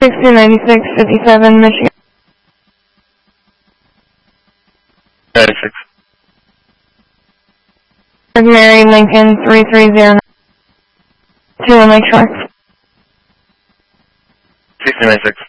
609657 Michigan. 96. Mary Lincoln 330 2 Lakeshore. 6096.